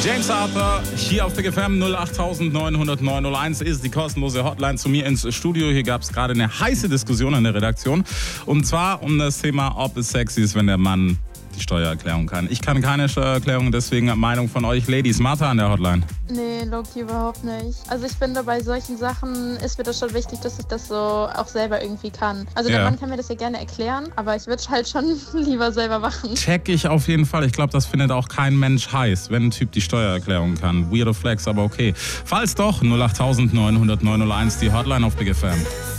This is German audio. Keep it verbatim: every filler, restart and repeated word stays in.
James Arthur hier auf Big F M. null acht neun null null neun null eins ist die kostenlose Hotline zu mir ins Studio. Hier gab es gerade eine heiße Diskussion in der Redaktion. Und zwar um das Thema, ob es sexy ist, wenn der Mann die Steuererklärung kann. Ich kann keine Steuererklärung, deswegen Meinung von euch Ladies. Martha an der Hotline. Nee, Loki überhaupt nicht. Also ich finde, bei solchen Sachen ist mir das schon wichtig, dass ich das so auch selber irgendwie kann. Also der Ja. Mann kann mir das ja gerne erklären, aber ich würde es halt schon lieber selber machen. Check ich auf jeden Fall. Ich glaube, das findet auch kein Mensch heiß, wenn ein Typ die Steuererklärung kann. Weirdo Flex, aber okay. Falls doch, null acht neun null null neun null eins, die Hotline auf Big F M.